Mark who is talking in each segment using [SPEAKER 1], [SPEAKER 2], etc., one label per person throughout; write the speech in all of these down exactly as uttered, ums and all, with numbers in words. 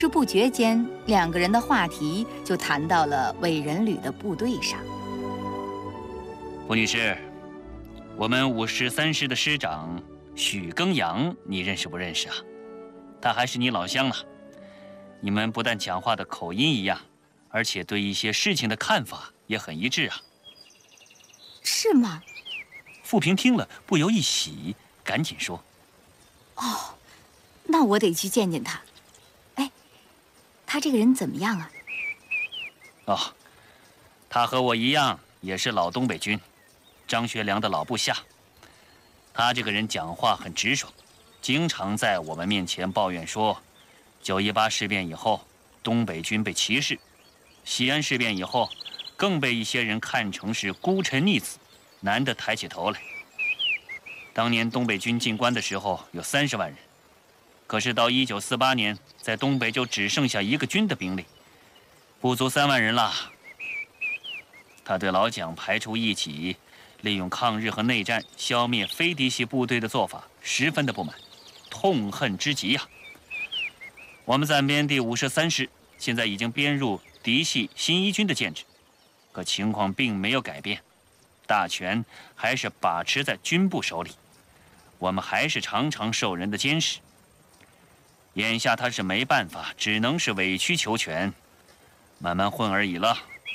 [SPEAKER 1] 不知不觉间，两个人的话题就谈到了伟人旅的部队上。
[SPEAKER 2] 傅女士，我们五十三师的师长许耕阳，你认识不认识啊？他还是你老乡呢。你们不但讲话的口音一样，而且对一些事情的看法也很一致啊。
[SPEAKER 1] 是吗？
[SPEAKER 2] 傅平听了不由一喜，赶紧说：“
[SPEAKER 1] 哦，那我得去见见他。哎，他这个人怎么样啊？”
[SPEAKER 2] 哦，他和我一样，也是老东北军，张学良的老部下。他这个人讲话很直爽，经常在我们面前抱怨说，九一八事变以后，东北军被歧视；西安事变以后，更被一些人看成是孤臣逆子，难得抬起头来。当年东北军进关的时候有三十万人，可是到一九四八年，在东北就只剩下一个军的兵力，不足三万人了。他对老蒋排除异己，利用抗日和内战消灭非嫡系部队的做法十分的不满，痛恨之极呀、啊。我们暂编第五十三师现在已经编入嫡系新一军的建制，可情况并没有改变，大权还是把持在军部手里，我们还是常常受人的监视。眼下他是没办法，只能是委曲求全，慢慢混而已了。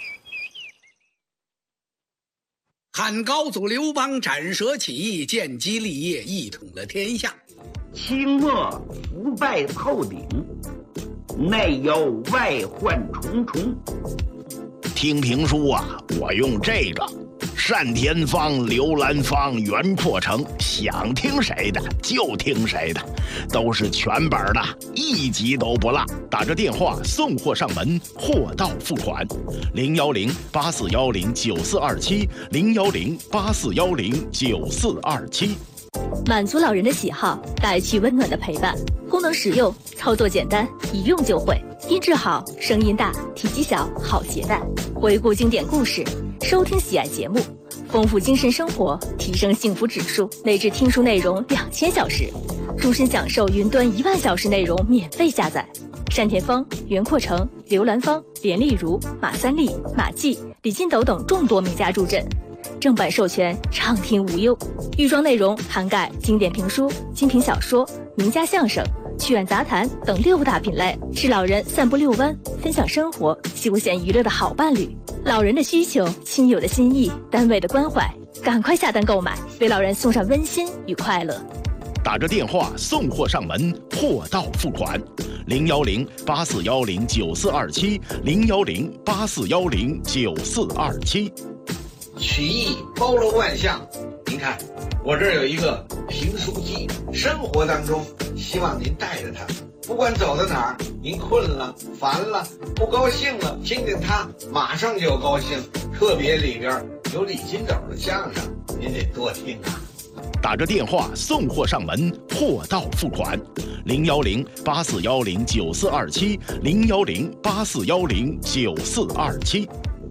[SPEAKER 3] 汉高祖刘邦斩蛇起义，建基立业，一统了天下。
[SPEAKER 4] 清末腐败透顶，内忧外患重重。
[SPEAKER 5] 听评书啊，我用这个单田芳、刘兰芳、袁阔成，想听谁的就听谁的，都是全本的，一集都不落。打着电话送货上门，货到付款。零幺零八四幺零九四二七，零幺零八四幺零九四二七。
[SPEAKER 6] 满足老人的喜好，带去温暖的陪伴。功能实用，操作简单，一用就会。音质好，声音大，体积小，好携带。回顾经典故事，收听喜爱节目，丰富精神生活，提升幸福指数。内置听书内容两千小时，终身享受云端一万小时内容免费下载。单田芳、袁阔成、刘兰芳、连丽如、马三立、马季、李金斗等众多名家助阵。正版授权，畅听无忧。预装内容涵盖经典评书、精品小说、名家相声、趣案杂谈等六大品类，是老人散步遛弯、分享生活、休闲娱乐的好伴侣。老人的需求、亲友的心意、单位的关怀，赶快下单购买，为老人送上温馨与快乐。
[SPEAKER 5] 打着电话送货上门，货到付款。零幺零八四幺零九四二七，零幺零八四幺零九四二七。
[SPEAKER 7] 曲艺包罗万象，您看我这儿有一个评书记，生活当中希望您带着它，不管走到哪儿，您困了、烦了、不高兴了，听听它，马上就高兴。特别里边有李金斗的相声，您得多听啊。
[SPEAKER 5] 打着电话送货上门，货到付款。零幺零八四幺零九四二七，零幺零八四幺零九四二七。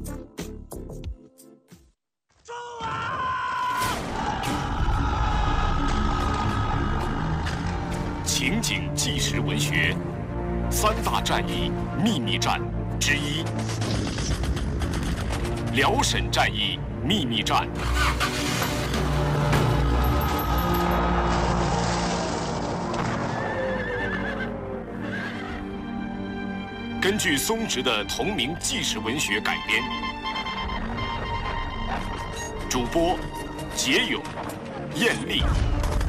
[SPEAKER 8] 情景纪实文学三大战役秘密战之一，辽沈战役秘密战。根据松植的同名纪实文学改编，主播杰勇、艳丽、